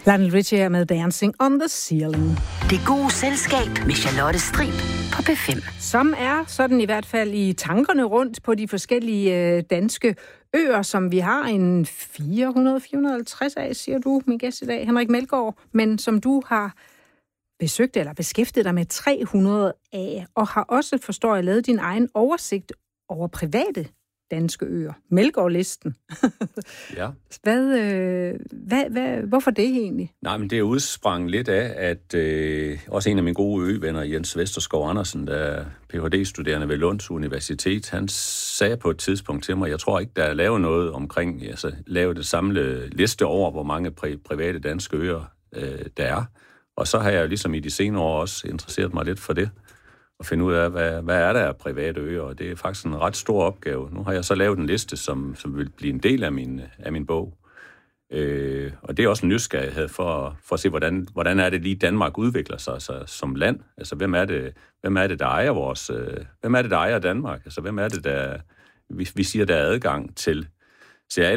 Lionel Richie her med Dancing on the Ceiling. Det gode selskab med Charlotte Strib på P5. Som er sådan i hvert fald i tankerne rundt på de forskellige danske øer, som vi har en 400-450 af, siger du, min gæst i dag, Henrik Melgaard, men som du har besøgt eller beskæftiget dig med 300 af, og har også, forstår jeg, lavet din egen oversigt over private danske øer. Melgaard-listen. Ja. Hvorfor det egentlig? Nej, men det udsprang lidt af, at også en af mine gode øvenner, Jens Vesterskov Andersen, der er Ph.D.-studerende ved Lunds Universitet, han sagde på et tidspunkt til mig, jeg tror ikke, der er lavet noget omkring, altså lavet det samlede liste over, hvor mange private danske øer der er. Og så har jeg ligesom i de senere år også interesseret mig lidt for det, og finde ud af, hvad er der af private øer, og det er faktisk en ret stor opgave. Nu har jeg så lavet en liste, som vil blive en del af min bog. Og det er også en nysgerrighed for at se, hvordan er det lige Danmark udvikler sig som land. Altså, hvem er det, der ejer hvem er det, der ejer Danmark? Altså, hvem er det, der vi siger, der er adgang til